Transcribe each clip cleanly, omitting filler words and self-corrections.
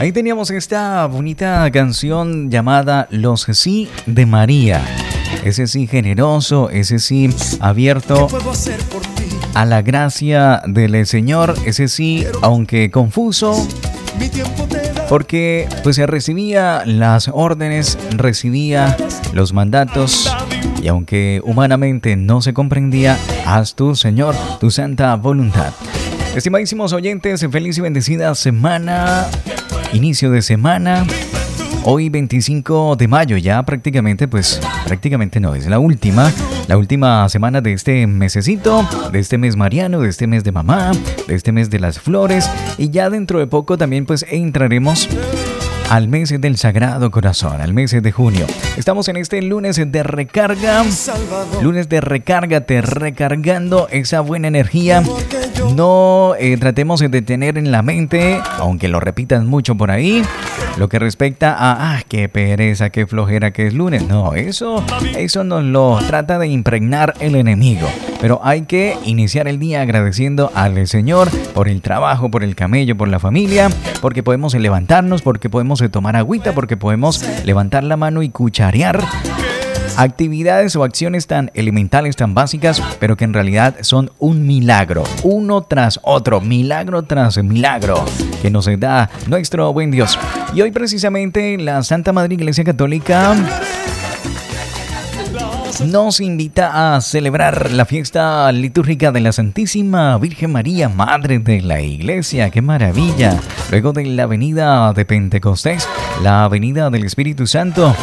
Ahí teníamos esta bonita canción llamada Los Sí de María. Ese sí generoso, ese sí abierto a la gracia del Señor, ese sí, aunque confuso, porque pues se recibía las órdenes, recibía los mandatos, y aunque humanamente no se comprendía, haz tú, Señor, tu santa voluntad. Estimadísimos oyentes, feliz y bendecida semana, inicio de semana. Hoy 25 de mayo, ya prácticamente no, es la última semana de este mesecito, de este mes mariano, de este mes de mamá, de este mes de las flores, y ya dentro de poco también pues entraremos al mes del Sagrado Corazón, al mes de junio. Estamos en este lunes de recarga, lunes de recárgate, recargando esa buena energía. No tratemos de tener en la mente, aunque lo repitan mucho por ahí, lo que respecta a, qué pereza, qué flojera que es lunes. No, eso nos lo trata de impregnar el enemigo. Pero hay que iniciar el día agradeciendo al Señor por el trabajo, por el camello, por la familia, porque podemos levantarnos, porque podemos tomar agüita, porque podemos levantar la mano y cucharear. Actividades o acciones tan elementales, tan básicas, pero que en realidad son un milagro, uno tras otro, milagro tras milagro, que nos da nuestro buen Dios. Y hoy precisamente la Santa Madre Iglesia Católica nos invita a celebrar la fiesta litúrgica de la Santísima Virgen María, Madre de la Iglesia. ¡Qué maravilla! Luego de la venida de Pentecostés, la venida del Espíritu Santo.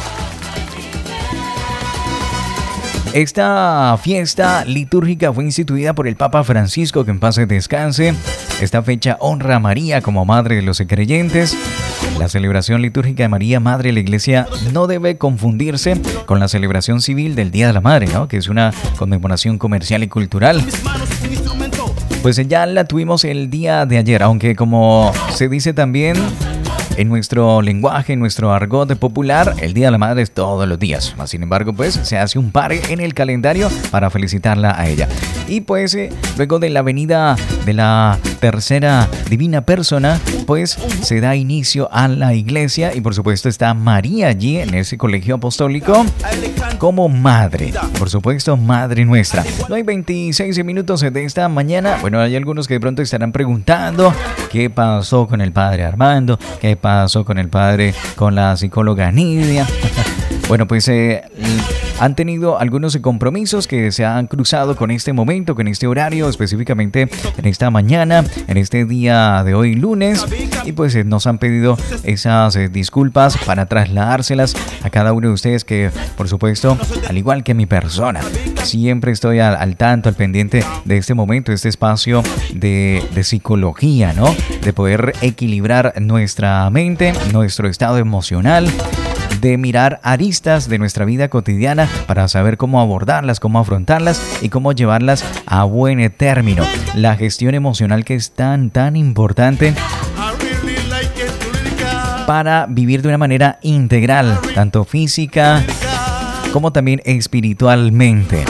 Esta fiesta litúrgica fue instituida por el Papa Francisco, que en paz descanse. Esta fecha honra a María como Madre de los creyentes. La celebración litúrgica de María, Madre de la Iglesia, no debe confundirse con la celebración civil del Día de la Madre, ¿no? Que es una conmemoración comercial y cultural. Pues ya la tuvimos el día de ayer, aunque como se dice también en nuestro lenguaje, en nuestro argot popular, el Día de la Madre es todos los días. Sin embargo, pues se hace un pare en el calendario para felicitarla a ella. Y pues luego de la venida de la tercera divina persona, pues se da inicio a la iglesia y por supuesto está María allí en ese colegio apostólico como madre. Por supuesto, madre nuestra. No hay 26 minutos de esta mañana. Bueno, hay algunos que de pronto estarán preguntando qué pasó con el padre Armando, qué pasó con el padre, con la psicóloga Nidia. Bueno, pues han tenido algunos compromisos que se han cruzado con este momento, con este horario, específicamente en esta mañana, en este día de hoy lunes, y pues nos han pedido esas disculpas para trasladárselas a cada uno de ustedes que, por supuesto, al igual que mi persona, siempre estoy al tanto, al pendiente de este momento, de este espacio de psicología, ¿no? De poder equilibrar nuestra mente, nuestro estado emocional, de mirar aristas de nuestra vida cotidiana para saber cómo abordarlas, cómo afrontarlas y cómo llevarlas a buen término. La gestión emocional que es tan importante para vivir de una manera integral, tanto física como también espiritualmente.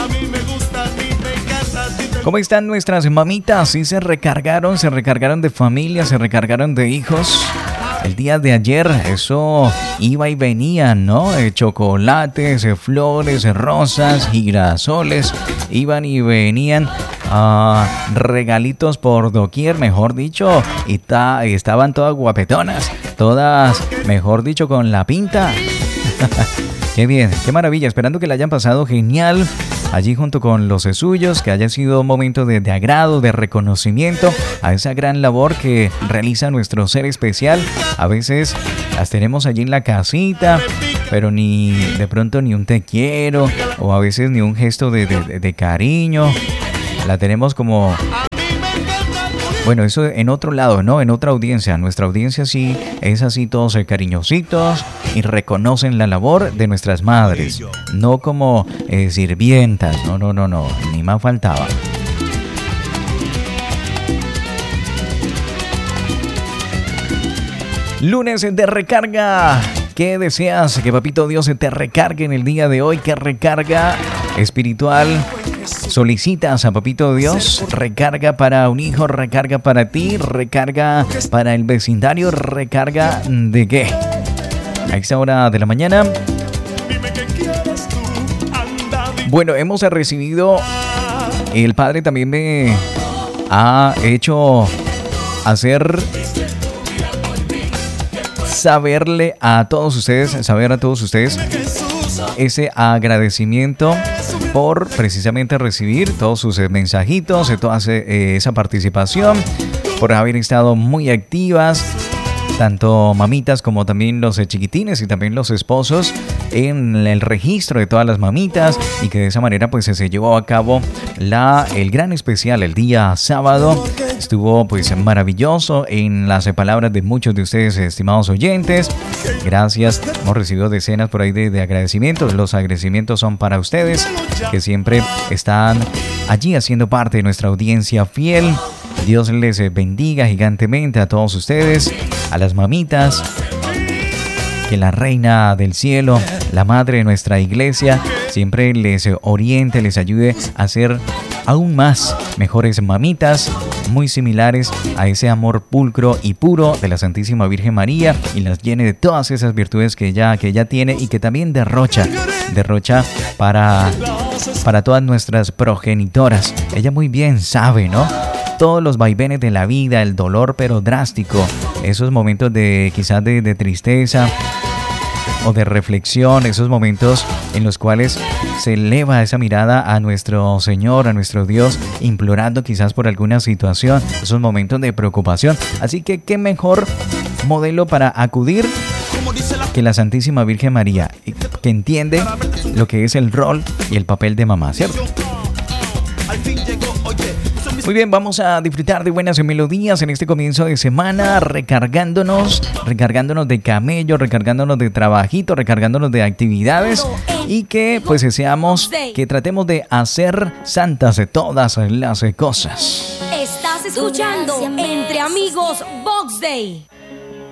¿Cómo están nuestras mamitas? ¿Sí se recargaron de familia, se recargaron de hijos? El día de ayer eso iba y venía, ¿no? Chocolates, flores, rosas, girasoles, iban y venían, regalitos por doquier, mejor dicho, y estaban todas guapetonas, todas, mejor dicho, con la pinta. Qué bien, qué maravilla, esperando que la hayan pasado genial allí junto con los suyos, que haya sido un momento de agrado, de reconocimiento a esa gran labor que realiza nuestro ser especial. A veces las tenemos allí en la casita, pero de pronto ni un te quiero, o a veces ni un gesto de cariño. La tenemos como... Bueno, eso en otro lado, ¿no? En otra audiencia. Nuestra audiencia sí es así, todos cariñositos y reconocen la labor de nuestras madres. No como sirvientas. No. Ni más faltaba. Lunes de recarga. ¿Qué deseas? Que Papito Dios te recargue en el día de hoy. ¿Qué recarga espiritual solicitas a Papito Dios recarga para un hijo, recarga para ti, recarga para el vecindario, recarga ¿de qué? A esta hora de la mañana. Bueno, hemos recibido, el Padre también me ha hecho saber a todos ustedes ese agradecimiento por precisamente recibir todos sus mensajitos, toda esa participación, por haber estado muy activas, tanto mamitas como también los chiquitines y también los esposos, en el registro de todas las mamitas, y que de esa manera pues se llevó a cabo el gran especial el día sábado. Estuvo pues maravilloso en las palabras de muchos de ustedes, estimados oyentes. Gracias, hemos recibido decenas por ahí de agradecimientos. Los agradecimientos son para ustedes, que siempre están allí haciendo parte de nuestra audiencia fiel. Dios les bendiga gigantemente a todos ustedes, a las mamitas. Que la Reina del Cielo, la Madre de nuestra Iglesia, siempre les oriente, les ayude a ser aún más mejores mamitas, muy similares a ese amor pulcro y puro de la Santísima Virgen María, y las llene de todas esas virtudes que ella tiene, y que también derrocha para todas nuestras progenitoras. Ella muy bien sabe, ¿no? Todos los vaivenes de la vida, el dolor pero drástico, esos momentos quizás de tristeza o de reflexión, esos momentos en los cuales se eleva esa mirada a nuestro Señor, a nuestro Dios, implorando quizás por alguna situación, esos momentos de preocupación. Así que qué mejor modelo para acudir que la Santísima Virgen María, que entiende lo que es el rol y el papel de mamá, ¿cierto? Muy bien, vamos a disfrutar de buenas melodías en este comienzo de semana, recargándonos de camello, recargándonos de trabajito, recargándonos de actividades, y que pues deseamos que tratemos de hacer santas de todas las cosas. Estás escuchando Entre Amigos Box Day.